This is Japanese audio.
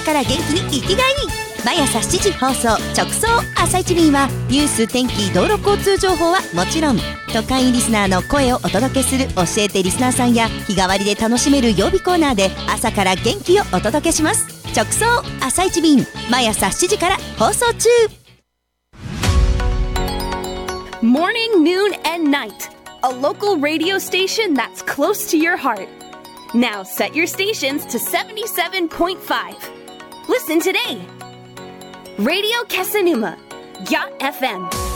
から元気に生きがい。毎朝7時放送直送朝一便はニュース、天気、道路交通情報はもちろん、都会リスナーの声をお届けする教えてリスナーさんや、日替わりで楽しめる曜日コーナーで朝から元気をお届けします。直送朝一便、毎朝7時から放送中。 Morning, noon, and night. A local radio station that's close to your heart. Now set your stations to 77.5. Listen today. Radio Kesanuma, Yacht FM.